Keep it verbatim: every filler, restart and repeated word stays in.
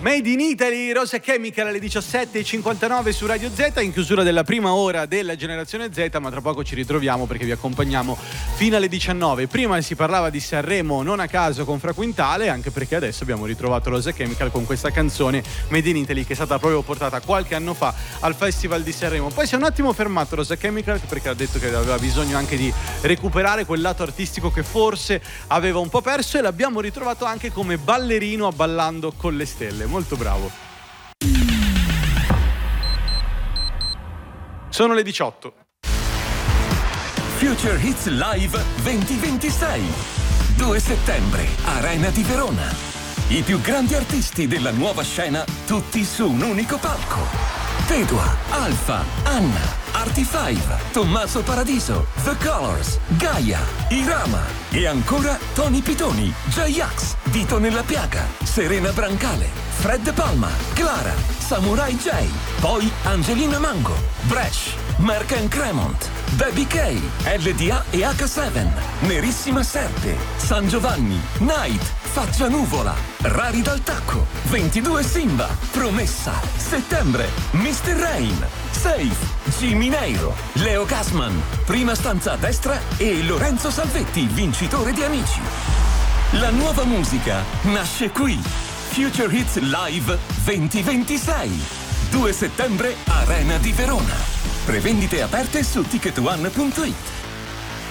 Made in Italy, Rose Chemical alle diciassette e cinquantanove su Radio Z, in chiusura della prima ora della generazione Z, ma tra poco ci ritroviamo perché vi accompagniamo fino alle diciannove. Prima si parlava di Sanremo non a caso con Fra Quintale, anche perché adesso abbiamo ritrovato Rose Chemical con questa canzone Made in Italy che è stata proprio portata qualche anno fa al Festival di Sanremo. Poi si è un attimo fermato Rose Chemical perché ha detto che aveva bisogno anche di recuperare quel lato artistico che forse aveva un po' perso, e l'abbiamo ritrovato anche come ballerino a Ballando con le Stelle. Molto bravo. Sono le diciotto. Future Hits Live duemilaventisei. due settembre, Arena di Verona. I più grandi artisti della nuova scena, tutti su un unico palco. Tedua, Alfa, Anna, Artifive, Tommaso Paradiso, The Colors, Gaia, Irama e ancora Tony Pitoni, J-Ax, Dito nella Piaga, Serena Brancale, Fred Palma, Clara, Samurai J, poi Angelina Mango, Bresh, Mark and Cremont, Baby K, L D A e H sette, Nerissima Serpe, San Giovanni, Night, Faccia Nuvola, Rari dal Tacco, ventidue Simba, Promessa, Settembre, mister Rain, Safe, Jimmy Neiro, Leo Gassman, Prima Stanza a Destra e Lorenzo Salvetti, vincitore di Amici. La nuova musica nasce qui. Future Hits Live duemilaventisei. due settembre, Arena di Verona. Prevendite aperte su ticket one punto it.